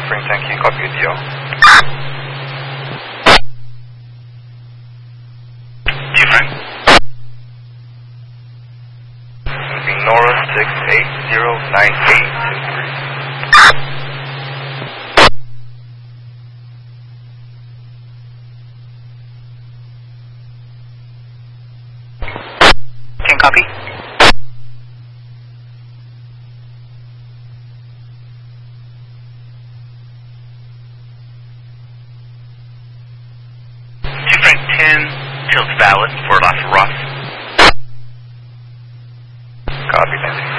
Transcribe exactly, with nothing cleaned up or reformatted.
Frank ten, can you copy your D L? Two Frank. Moving Nora six eight zero nine eight two three. Can copy? Two Frank ten, tilts valid for Las Ross. Copy, thank you.